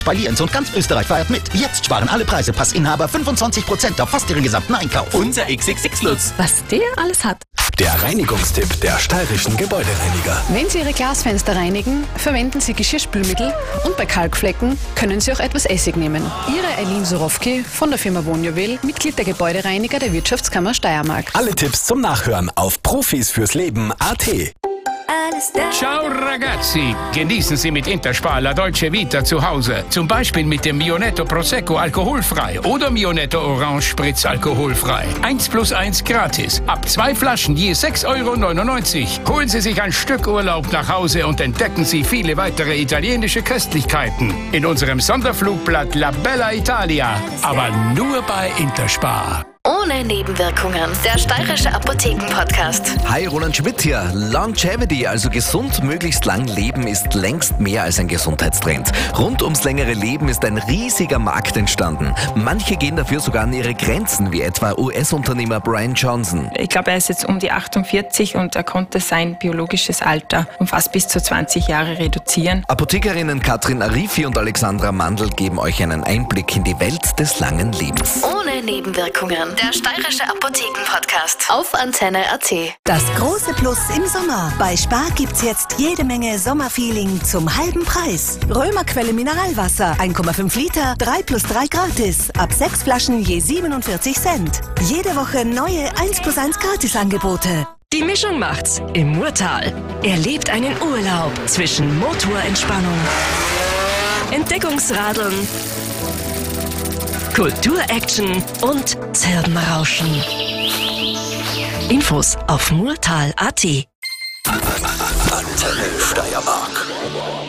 Bei Lienz und ganz Österreich feiert mit. Jetzt sparen alle Preise-Passinhaber 25% auf fast ihren gesamten Einkauf. Unser XXX-Lutz. Was der alles hat. Der Reinigungstipp der steirischen Gebäudereiniger. Wenn Sie Ihre Glasfenster reinigen, verwenden Sie Geschirrspülmittel und bei Kalkflecken können Sie auch etwas Essig nehmen. Ihre Eileen Sorowki von der Firma Wohnjuwel, Mitglied der Gebäudereiniger der Wirtschaftskammer Steiermark. Alle Tipps zum Nachhören auf profisfürsleben.at. Ciao ragazzi, genießen Sie mit Interspar La Dolce Vita zu Hause. Zum Beispiel mit dem Mionetto Prosecco alkoholfrei oder Mionetto Orange Spritz alkoholfrei. 1+1 gratis. Ab 2 Flaschen je 6,99 €. Holen Sie sich ein Stück Urlaub nach Hause und entdecken Sie viele weitere italienische Köstlichkeiten in unserem Sonderflugblatt La Bella Italia. Aber nur bei Interspar. Ohne Nebenwirkungen. Der steirische Apotheken-Podcast. Hi, Roland Schmidt hier. Longevity, also gesund möglichst lang leben, ist längst mehr als ein Gesundheitstrend. Rund ums längere Leben ist ein riesiger Markt entstanden. Manche gehen dafür sogar an ihre Grenzen, wie etwa US-Unternehmer Brian Johnson. Ich glaube, er ist jetzt um die 48 und er konnte sein biologisches Alter um fast bis zu 20 Jahre reduzieren. Apothekerinnen Katrin Arifi und Alexandra Mandl geben euch einen Einblick in die Welt des langen Lebens. Ohne Nebenwirkungen. Der steirische Apotheken-Podcast. Auf Antenne.at. Das große Plus im Sommer. Bei Spar gibt's jetzt jede Menge Sommerfeeling zum halben Preis. Römerquelle Mineralwasser, 1,5 Liter, 3+3 gratis. Ab 6 Flaschen je 47 Cent. Jede Woche neue 1+1 Gratisangebote. Die Mischung macht's im Murtal. Erlebt einen Urlaub zwischen Motorentspannung, Entdeckungsradeln, Kultur-Action und Zirbenrauschen. Infos auf murtal.at. Antenne Steiermark.